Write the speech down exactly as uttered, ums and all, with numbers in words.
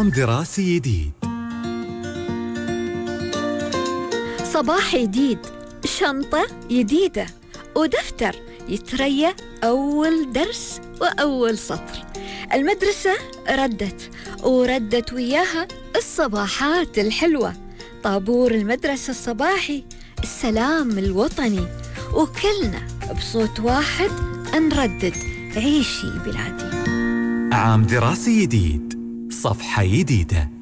عام دراسي جديد، صباح جديد، شنطة جديدة، ودفتر يتريا أول درس وأول سطر. المدرسة ردت وردت وياها الصباحات الحلوة، طابور المدرسة الصباحي، السلام الوطني، وكلنا بصوت واحد نردد عيشي بلادي. عام دراسي جديد، صفحة جديدة.